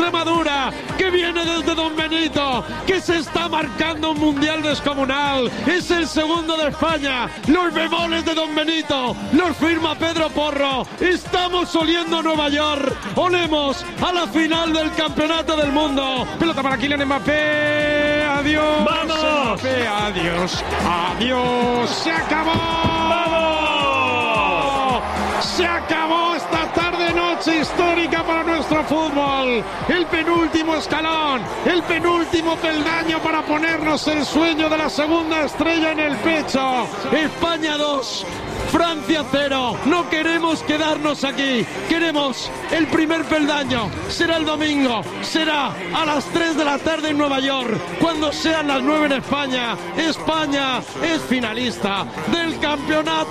Extremadura, que viene desde Don Benito, que se está marcando un mundial descomunal. Es el segundo de España. Los bemoles de Don Benito los firma Pedro Porro. Estamos oliendo Nueva York. Olemos a la final del Campeonato del Mundo. Pelota para Kylian Mbappé. Adiós. ¡Vamos! Mbappé, adiós. Adiós. Se acabó. ¡Vamos! Se acabó esta tarde-noche histórica para nuestro fútbol. El penúltimo escalón, el penúltimo peldaño para ponernos el sueño de la segunda estrella en el pecho. España 2, Francia 0. No queremos quedarnos aquí. Queremos el primer peldaño. Será el domingo. Será a las 3 de la tarde en Nueva York. Cuando sean las 9 en España. España es finalista del campeonato.